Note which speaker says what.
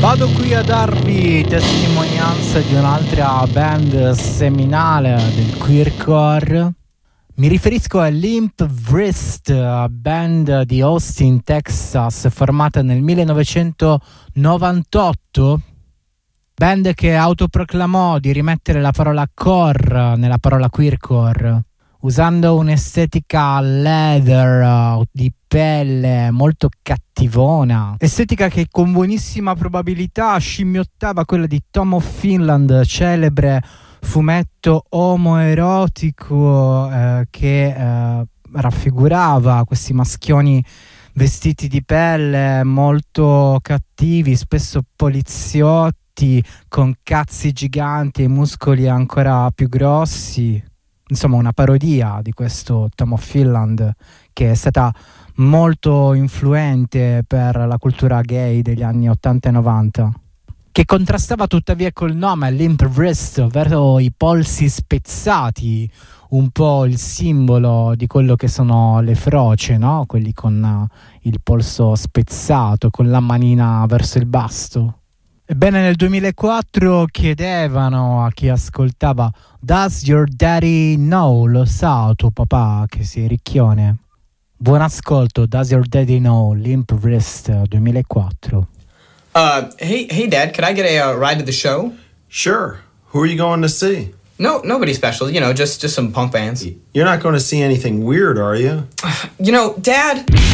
Speaker 1: Vado qui a darvi testimonianza di un'altra band seminale del queercore. Mi riferisco a Limp Wrist, band di Austin, Texas, formata nel 1998. Band che autoproclamò di rimettere la parola core nella parola queercore, usando un'estetica leather, di pelle, molto cattivona. Estetica che con buonissima probabilità scimmiottava quella di Tom of Finland, celebre fumetto omoerotico che raffigurava questi maschioni vestiti di pelle molto cattivi, spesso poliziotti, con cazzi giganti e muscoli ancora più grossi. Insomma, una parodia di questo Tom of Finland che è stata molto influente per la cultura gay degli anni 80 e 90, che contrastava tuttavia col nome Limp Wrist, ovvero i polsi spezzati, un po' il simbolo di quello che sono le froce, no? Quelli con il polso spezzato, con la manina verso il basto. Ebbene, nel 2004 chiedevano a chi ascoltava: Does your daddy know? Lo sa tuo papà che sei ricchione? Buon ascolto, Does your daddy know? Limp Wrist 2004.
Speaker 2: Hey Dad, could I get a ride to the show?
Speaker 3: Sure. Who are you going to see?
Speaker 2: No, nobody special, just some punk bands.
Speaker 3: You're not going to see anything weird, are you?
Speaker 2: Dad...